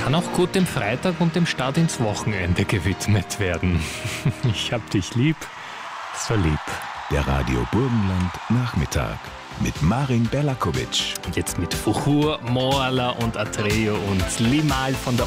kann auch gut dem Freitag und dem Start ins Wochenende gewidmet werden. Ich hab dich lieb, so lieb. Der Radio Burgenland Nachmittag mit Marin Berlakovic. Und jetzt mit Fuchur, Moala und Atreo und Limal von der